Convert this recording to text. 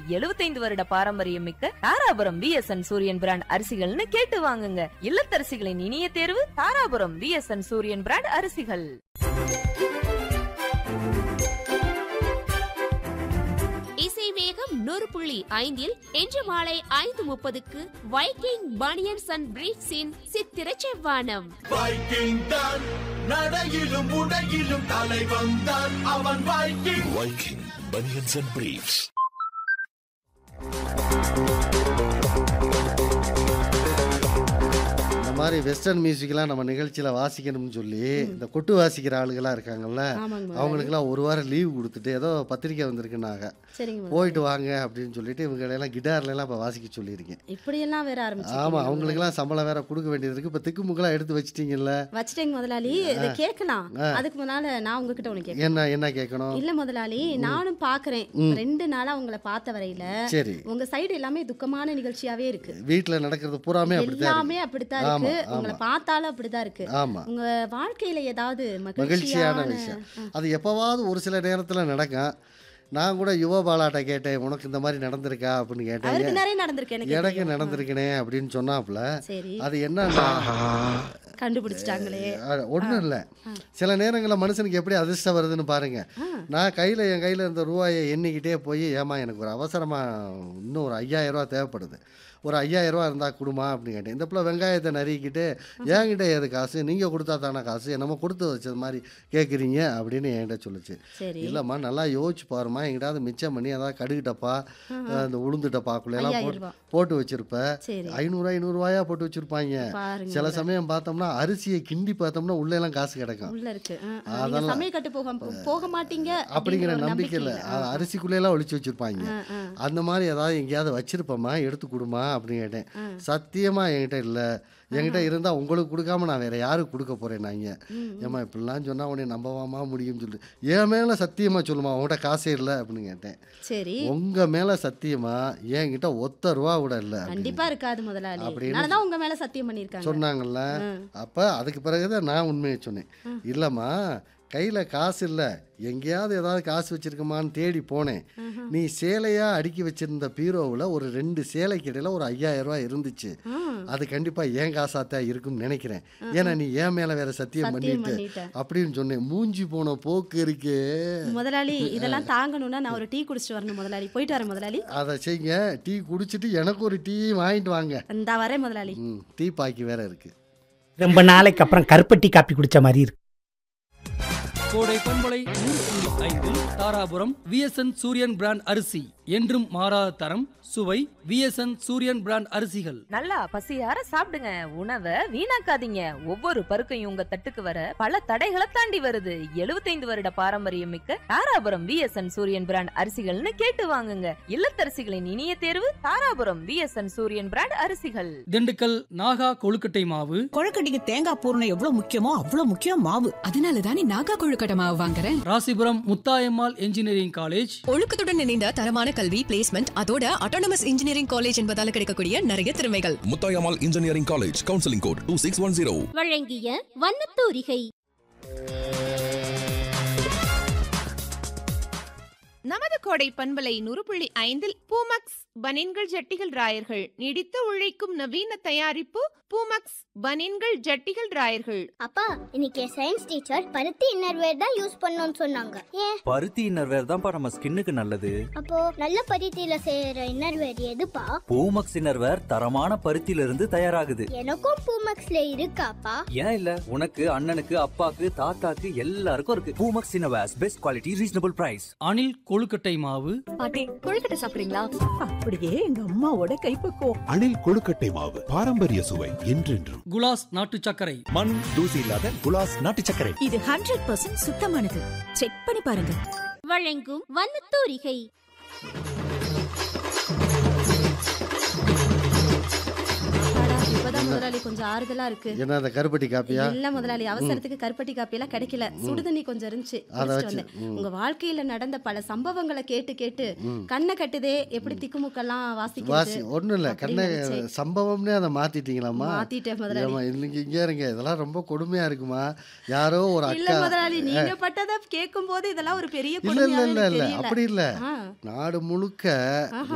75 வருட பாரம்பரியம் மிக்க தாராபுரம் விஎஸ்என் சூரியன் பிராண்ட் அரிசிகள்னு கேட்டு வாங்குங்க. இல்லத்தரசிகளின் இனிய தேர்வு தாராபுரம் விஎஸ்என் சூரியன் பிராண்ட் அரிசிகள். இசை வேகம் 100.5 இன்று மாலை 5:30 வைக்கிங் பனியன்ஸ் அண்ட் பிரீஃப்ஸின் சித்திர செவ்வானம். வைக்கிங் தான் நடையிலும் உடையிலும் தலை வந்தான் அவன் Viking. Viking banians and briefs. இந்த மாதிரி வெஸ்டர்ன் மியூசிக்லாம் நம்ம நிகழ்ச்சியில் வாசிக்கணும்னு சொல்லி இந்த கொட்டு வாசிக்கிற ஆளுகளாக இருக்காங்கல்ல, அவங்களுக்குலாம் ஒரு வாரம் லீவ் கொடுத்துட்டு ஏதோ பத்திரிக்கை வந்திருக்குனாங்க, போயிட்டு வாங்க அப்படின்னு சொல்லிட்டு இவங்களெல்லாம் கிட்டார்லாம் இப்போ வாசிக்க சொல்லியிருக்கேன். இப்படியெல்லாம் வேற ஆரம்பிச்சு. ஆமாம், அவங்களுக்குலாம் சம்பளம் வேற கொடுக்க வேண்டியது இருக்குது. இப்போ திக்குமுக்கெல்லாம் எடுத்து வச்சிட்டீங்கல்ல? வச்சிட்டேங்க முதலாளி. இதை கேட்கலாம். அதுக்கு முன்னால நான் உங்ககிட்ட ஒன்று கேட்கணும். என்ன கேட்கணும்? இல்லை முதலாளி, நானும் பார்க்குறேன் 2 நாளாக உங்களை பார்த்த வரையில சரி, உங்க சைடு எல்லாமே துக்கமான நிகழ்ச்சியாவே இருக்கு. வீட்டில் நடக்கிறது பூராமே எல்லாமே அப்படித்தான் இருக்கு. உங்களை பார்த்தாலும் அப்படிதான் இருக்கு. ஆமா, உங்க வாழ்க்கையில ஏதாவது மகிழ்ச்சியான விஷயம் அது எப்பவாவது ஒரு சில நேரத்துல நடக்கும். நான் கூட யுவபாலாட்ட கேட்டேன், உனக்கு இந்த மாதிரி நடந்திருக்கா அப்படின்னு கேட்டேன். எனக்கு நடந்திருக்கனே அப்படின்னு சொன்னாப்புல. அது என்ன கண்டுபிடிச்சிட்டாங்களே. ஒன்றும் இல்லை, சில நேரங்களில் மனுஷனுக்கு எப்படி அதிர்ஷ்டம் வருதுன்னு பாருங்க. நான் என் கையில் இருந்த ரூபாயை எண்ணிக்கிட்டே போய், ஏமா எனக்கு ஒரு அவசரமாக இன்னும் ஒரு 5000 ரூபா தேவைப்படுது, ஒரு 5000 ரூபா இருந்தால் கொடுமா அப்படின்னு கேட்டேன். இந்த பிள்ளை வெங்காயத்தை நறுக்கிட்டு, என்கிட்ட ஏது காசு, நீங்கள் கொடுத்தா தானே காசு, என்னமோ கொடுத்து வச்சது மாதிரி கேட்குறீங்க அப்படின்னு என்கிட்ட சொல்லிச்சு. இல்லைம்மா நல்லா யோசிச்சு பாருமா, எங்கிட்டாவது மிச்சம் பண்ணி அதாவது கடுகிட்டப்பா இந்த உளுந்துட்டப்பாக்குள்ளெல்லாம் போட்டு வச்சிருப்ப. 500 ரூபாயா போட்டு வச்சிருப்பாங்க. சில சமயம் பார்த்தோம்னா அரிசியை கிண்டி பார்த்தோம்னா உள்ள எல்லாம் காசு கிடக்கும். அதெல்லாம் அப்படிங்கிற நம்பிக்கை இல்லை, அரிசிக்குள்ளெல்லாம் ஒழிச்சு வச்சிருப்பாங்க. அந்த மாதிரி ஏதாவது எங்கேயாவது வச்சிருப்போமா, எடுத்து கொடுமா அப்படின்னு கேட்டேன். சத்தியமா என்கிட்ட இல்லை, என்கிட்ட இருந்தால் உங்களுக்கு கொடுக்காம நான் வேற யாருக்கு கொடுக்க போறேன். நாங்கள் ஏமா இப்படிலாம் சொன்னால் உடனே நம்பவாமா முடியும்னு சொல்லிட்டு, என் மேலே சத்தியமா சொல்லுமா உங்கள்கிட்ட காசே இல்லை அப்படின்னு கேட்டேன். சரி, உங்க மேல சத்தியமா என்கிட்ட ஒத்த ரூபா கூட இல்லை கண்டிப்பா இருக்காது முதலாளி அப்படின்னு உங்க மேல சத்தியம் பண்ணிருக்காங்க சொன்னாங்கல்ல. அப்ப அதுக்கு பிறகுதான் நான் உண்மையை சொன்னேன். இல்லம்மா கையில் காசு இல்லை, எங்கேயாவது ஏதாவது காசு வச்சிருக்கமான்னு தேடி போனேன். நீ சேலையாக அடுக்கி வச்சிருந்த பீரோவில் ஒரு 2 சேலைக்கு இடையில ஒரு 5000 ரூபா இருந்துச்சு. அது கண்டிப்பாக ஏன் காசாத்தான் இருக்குன்னு நினைக்கிறேன். ஏன்னா நீ ஏன் மேலே வேற சத்தியம் பண்ணிட்டு அப்படின்னு சொன்னேன். மூஞ்சி போன போக்கு இருக்கு முதலாளி. இதெல்லாம் தாங்கணும்னா நான் ஒரு டீ குடிச்சிட்டு வரணும் முதலாளி. போயிட்டு வரேன் முதலாளி. அதை செய்யுங்க, டீ குடிச்சிட்டு எனக்கு ஒரு டீ வாங்கிட்டு வாங்க. இந்த வரேன் முதலாளி. டீ பாக்கி வேற இருக்கு. ரொம்ப நாளைக்கு அப்புறம் கருப்பட்டி காப்பி குடிச்ச மாதிரி இருக்கு. கோடை பண்பலை 100.5 தாராபுரம் விஎஸ்என் சூரியன் பிராண்ட் அரிசி என்றும் மாறாத தரம் சுவை. விஎஸ்என் சூரியன் பிராண்ட் அரிசிகள். நல்லா பசியார சாப்பிடுங்க, உணவை வீணாக்காதீங்க. ஒவ்வொரு பருக்கையும் உங்க தட்டுக்கு வர பல தடைகளை தாண்டி வருது. 75 வருட பாரம்பரியம் மிக்க தாராபுரம் விஎஸ்என் சூரியன் பிராண்ட் அரிசிகள்னு கேட்டு வாங்குங்க. இல்லத்தரசிகளின் இனிய தேர்வு தாராபுரம் விஎஸ்என் சூரியன் பிராண்ட் அரிசிகள். திண்டுக்கல் நாகா கொழுக்கட்டை மாவு. கொழுக்கட்டைக்கு தேங்காய் பூரணம் எவ்வளவு முக்கியமோ அவ்வளவு முக்கியம் மாவு. அதனாலதானே நாகா கொழுக்கட்டை மாவு வாங்குறேன். Rasipuram Muthayammal engineering college. ஒழுக்கத்துடன் இணைந்த தரமான கல்வி, பிளேஸ்மெண்ட், அதோட ஆட்டோனமஸ் இன்ஜினியரிங் காலேஜ் என்பதால கிடைக்கக்கூடிய நிறைய திறமைகள். Muthayammal engineering college, counselling code 2610. வழங்கிய வண்ணத்தூரிகை. நமது கோடை பண்பலை 100.5 பூமக்ஸ் பனின்கள் ஜட்டிகள் ராயர்கள் நீடித்து உழைக்கும் நவீன தயாரிப்பு பூமக்ஸ் பனின்கள் ஜட்டிகள் ராயர்கள். அப்பா இன்னைக்கு சயின்ஸ் டீச்சர் பருத்தி இன்னர்வேர் தான் யூஸ் பண்ணணும்னு சொன்னாங்க. ஏன்? பருத்தி இன்னர்வேர் தான்ப்பா நம்ம ஸ்கின்னுக்கு நல்லது. அப்போ நல்ல பருத்தியில செய்யற இன்னர்வேர் எதுப்பா? பூமக்ஸ் இன்னர்வேர் தரமான பருத்தியில இருந்து தயாராகுது. எனக்கும் பூமக்ஸ்ல இருக்காப்பா? ஏன் இல்ல, உனக்கு, அண்ணனுக்கு, அப்பாக்கு, தாத்தாக்கு எல்லாருக்கும் இருக்கு. Poomex innerwears, best quality, reasonable price. அணில் கொழுக்கட்டை மாவு. பாட்டி கொழுக்கட்டை சாப்பிடுறீங்களா? அப்படியே எங்க அம்மாவோட கைப்பக்குவம். அணில் கொழுக்கட்டை மாவு, பாரம்பரிய சுவை என்றென்றும். குலாஸ் நாட்டு சர்க்கரை. மண் தூசி இல்லாத குலாஸ் நாட்டு சர்க்கரை. இது 100% சுத்தமானது. செக் பண்ணி பாருங்க. வழங்கும் வண்ணத்தூரிகை. இப்பதான் முதலாளி கொஞ்சம் ஆறுதலா இருக்கு. என்ன அந்த கருப்பட்டி காப்பியா? இல்ல முதலாளி, அவசரத்துக்கு கருப்பட்டி காப்பி எல்லாம் கிடைக்கல. சுடுதண்ணி கொஞ்சம் இருந்துச்சு. உங்க வாழ்க்கையில நடந்த பல சம்பவங்களை கேட்டு கேட்டு கண்ணை கட்டுதே, எப்படி திக்குமுக்கெல்லாம் வாசிக்கிறது. ஒண்ணும் இல்ல, கண்ணை சம்பவம்னே அதை மாத்திட்டீங்களாமா? மாத்திட்டேன் முதலாளி. இன்னைக்கு இங்க இருங்க, இதெல்லாம் ரொம்ப கொடுமையா இருக்குமா? யாரோ ஒரு அக்கா. இல்ல முதலாளி, நீங்க பட்டதை கேட்கும் போது இதெல்லாம் ஒரு பெரிய இல்ல இல்ல இல்ல இல்ல அப்படி இல்ல. நாடு முழுக்க